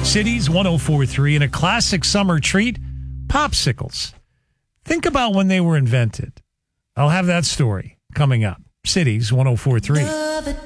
Cities 104.3, and a classic summer treat, popsicles. Think about when they were invented. I'll have that story coming up. Cities 104.3.